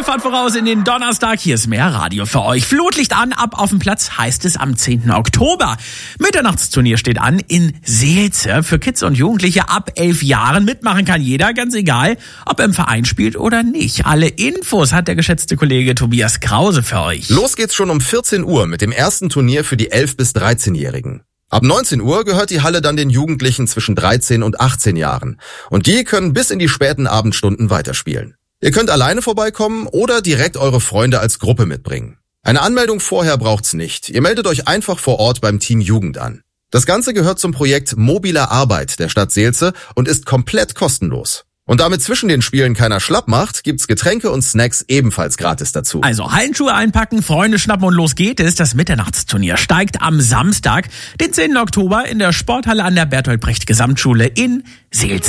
Fahrt voraus in den Donnerstag. Hier ist mehr Radio für euch. Flutlicht an, ab auf dem Platz heißt es am 10. Oktober. Mitternachtsturnier steht an in Seelze. Für Kids und Jugendliche ab 11 Jahren. Mitmachen kann jeder, ganz egal, ob er im Verein spielt oder nicht. Alle Infos hat der geschätzte Kollege Tobias Krause für euch. Los geht's schon um 14 Uhr mit dem ersten Turnier für die 11- bis 13-Jährigen. Ab 19 Uhr gehört die Halle dann den Jugendlichen zwischen 13 und 18 Jahren. Und die können bis in die späten Abendstunden weiterspielen. Ihr könnt alleine vorbeikommen oder direkt eure Freunde als Gruppe mitbringen. Eine Anmeldung vorher braucht's nicht. Ihr meldet euch einfach vor Ort beim Team Jugend an. Das Ganze gehört zum Projekt Mobile Arbeit der Stadt Seelze und ist komplett kostenlos. Und damit zwischen den Spielen keiner schlapp macht, gibt's Getränke und Snacks ebenfalls gratis dazu. Also Hallenschuhe einpacken, Freunde schnappen und los geht es. Das Mitternachtsturnier steigt am Samstag, den 10. Oktober in der Sporthalle an der Bertolt Brecht Gesamtschule in Seelze.